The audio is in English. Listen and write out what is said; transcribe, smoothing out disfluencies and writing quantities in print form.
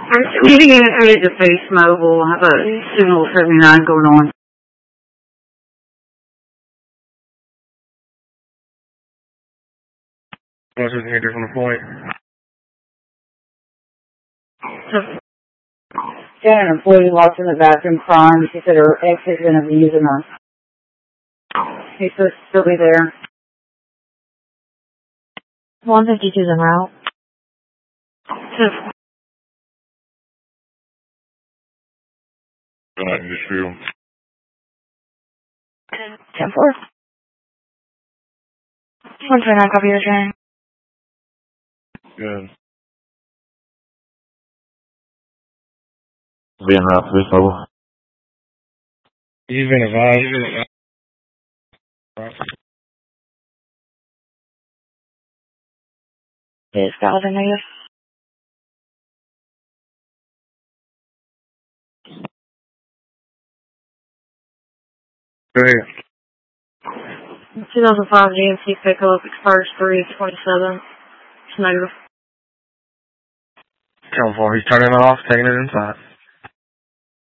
Meeting at the Face Mobile. I have a Signal 79 going on. What's this meter from the point? Got an employee locked in the bathroom crying. She said her ex is going to be using her. He's supposed to still be there. 152 is en route. Industrial. 10-4. 129, copy your train. Good. Being route to this level. You've been advised. It's valid and negative. Go ahead. 2005 GMC pickup expires 3/27. It's negative. Tell him for he's turning it off, taking it inside.